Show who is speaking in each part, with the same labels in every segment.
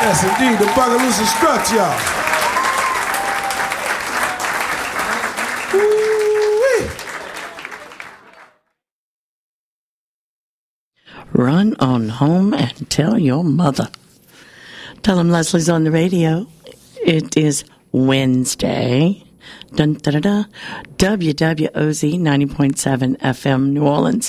Speaker 1: Yes, indeed, the Bugaloosa Struts, y'all. Woo-wee.
Speaker 2: Run on home and tell your mother. Tell them Leslie's on the radio. It is Wednesday. Dun, da, da, da. WWOZ 90.7 FM New Orleans.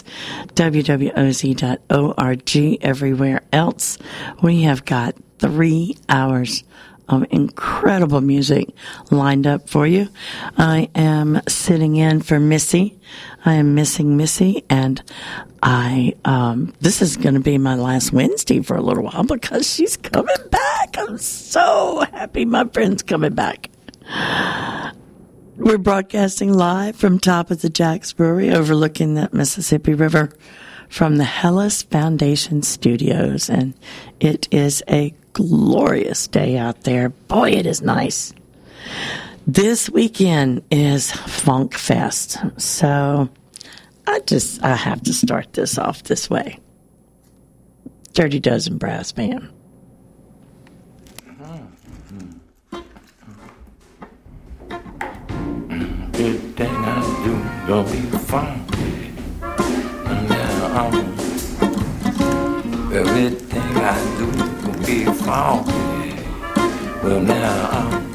Speaker 2: WWOZ.org. Everywhere else. We have got 3 hours of incredible music lined up for you. I am sitting in for Missy. I am missing Missy, and this is going to be my last Wednesday for a little while because she's coming back. I'm so happy my friend's coming back. We're broadcasting live from top of the Jack's Brewery overlooking that Mississippi River from the Hellas Foundation Studios, and it is a glorious day out there. Boy, it is nice. This weekend is Funk Fest, so I have to start this off this way. Dirty Dozen Brass Band.
Speaker 3: Everything I do gonna be funky. Now everything I do gonna be funky. Well now